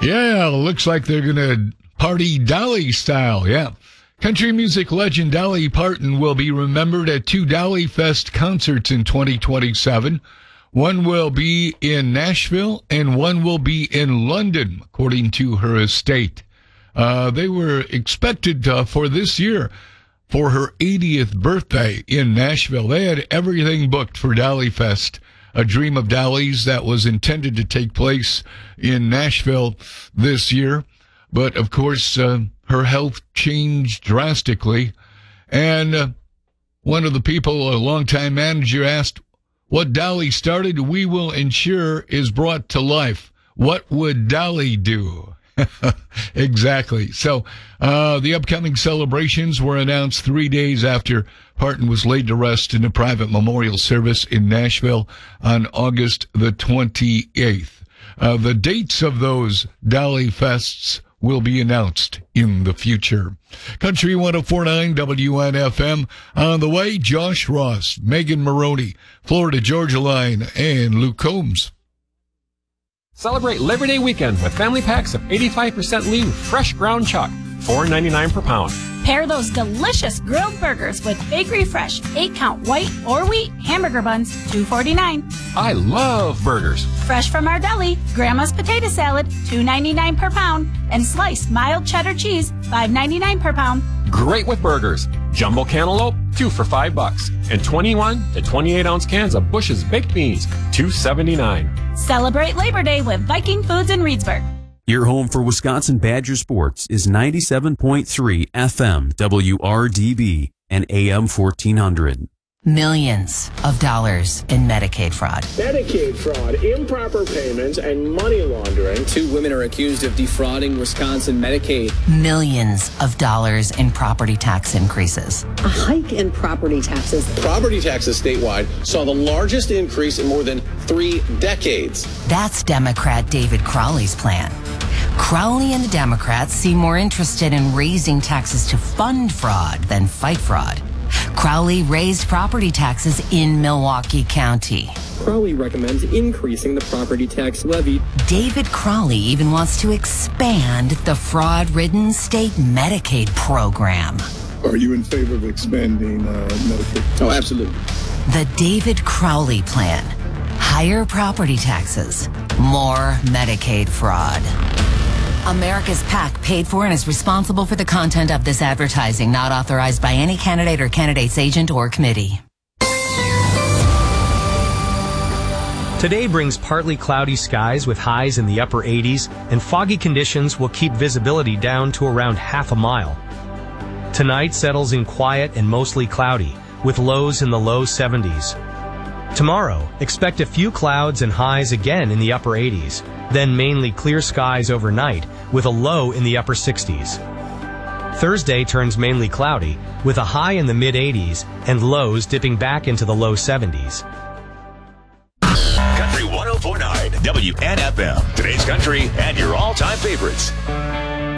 Yeah, looks like they're going to party Dolly style, yeah. Country music legend Dolly Parton will be remembered at 2 Dolly Fest concerts in 2027. One will be in Nashville and one will be in London, according to her estate. They were expected for this year for her 80th birthday in Nashville. They had everything booked for Dolly Fest, a dream of Dolly's that was intended to take place in Nashville this year. But, of course, her health changed drastically. And one of the people, a longtime manager, asked, what Dolly started, we will ensure is brought to life. What would Dolly do? Exactly. So the upcoming celebrations were announced 3 days after Parton was laid to rest in a private memorial service in Nashville on August the 28th. The dates of those Dolly Fests will be announced in the future. Country 104.9 WNFM. On the way, Josh Ross, Megan Maroney, Florida Georgia Line, and Luke Combs. Celebrate Labor Day weekend with family packs of 85% lean fresh ground chuck, $4.99 per pound. Pair those delicious grilled burgers with Bakery Fresh 8-count white or wheat hamburger buns, $2.49. I love burgers. Fresh from our deli, Grandma's potato salad, $2.99 per pound, and sliced mild cheddar cheese, $5.99 per pound. Great with burgers. Jumbo cantaloupe, 2 for $5, and 21 to 28 ounce cans of Bush's baked beans, $2.79. Celebrate Labor Day with Viking Foods in Reedsburg. Your home for Wisconsin Badger sports is 97.3 FM WRDB and AM 1400. Millions of dollars in Medicaid fraud. Medicaid fraud, improper payments, and money laundering. 2 women are accused of defrauding Wisconsin Medicaid. Millions of dollars in property tax increases. A hike in property taxes. Property taxes statewide saw the largest increase in more than 3 decades. That's Democrat David Crowley's plan. Crowley and the Democrats seem more interested in raising taxes to fund fraud than fight fraud. Crowley raised property taxes in Milwaukee County. Crowley recommends increasing the property tax levy. David Crowley even wants to expand the fraud-ridden state Medicaid program. Are you in favor of expanding Medicaid? Oh, absolutely. The David Crowley plan. Higher property taxes, more Medicaid fraud. America's PAC paid for and is responsible for the content of this advertising, not authorized by any candidate or candidate's agent or committee. Today brings partly cloudy skies with highs in the upper 80s, and foggy conditions will keep visibility down to around half a mile. Tonight settles in quiet and mostly cloudy, with lows in the low 70s. Tomorrow, expect a few clouds and highs again in the upper 80s, then mainly clear skies overnight with a low in the upper 60s. Thursday turns mainly cloudy with a high in the mid-80s and lows dipping back into the low 70s. Country 104.9 WNFM. Today's country and your all-time favorites.